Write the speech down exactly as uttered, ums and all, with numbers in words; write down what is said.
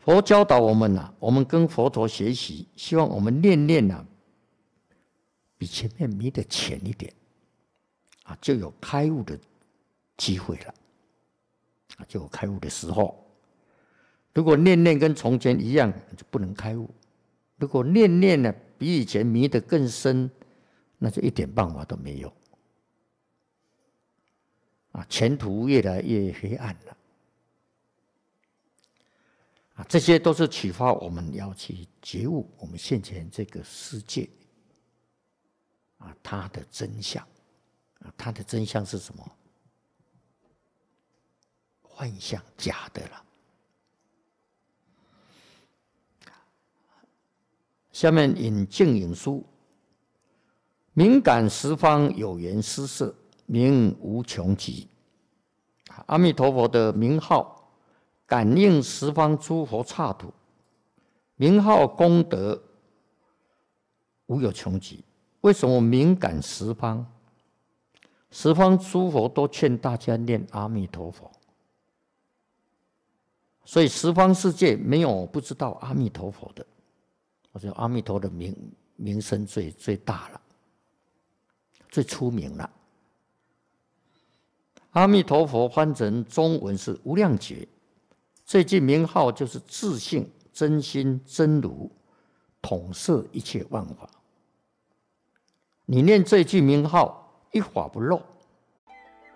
佛教导我们啊，我们跟佛陀学习，希望我们念念啊，比前面迷得浅一点啊，就有开悟的机会了啊，就有开悟的时候。如果念念跟从前一样，就不能开悟；如果念念呢比以前迷得更深，那就一点办法都没有啊，前途越来越黑暗了。啊，这些都是启发我们要去觉悟我们现前这个世界啊，它的真相啊，它的真相是什么？幻象，假的了。下面引净影书：敏感十方有缘施设，名无穷极。阿弥陀佛的名号感应十方诸佛刹土，名号功德无有穷极。为什么敏感十方？十方诸佛都劝大家念阿弥陀佛，所以十方世界没有不知道阿弥陀佛的。我觉得阿弥陀的名名声最最大了，最出名了。阿弥陀佛翻成中文是无量觉。这句名号就是自性、真心、真如，统摄一切万法。你念这句名号，一法不漏，